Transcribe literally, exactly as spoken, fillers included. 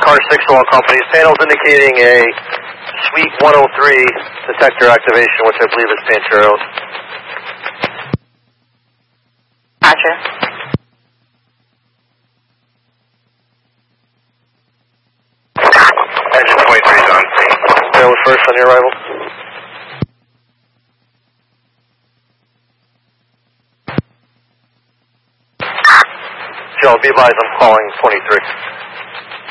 Car six to all companies. Panels indicating a Suite one oh three detector activation, which I believe is Pancheros. Roger. Engine twenty-three is on scene. Taylor first on your arrival. Joe, be advised I'm calling twenty-three.